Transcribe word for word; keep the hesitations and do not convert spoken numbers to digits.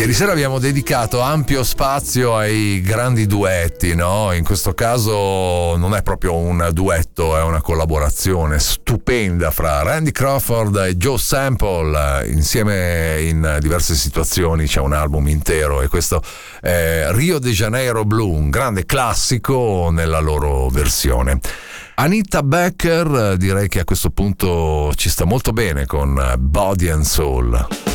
Ieri sera abbiamo dedicato ampio spazio ai grandi duetti, no? In questo caso non è proprio un duetto, è una collaborazione stupenda fra Randy Crawford e Joe Sample, insieme in diverse situazioni. C'è un album intero, e questo è Rio de Janeiro Blue, un grande classico nella loro versione. Anita Becker direi che a questo punto ci sta molto bene con Body and Soul.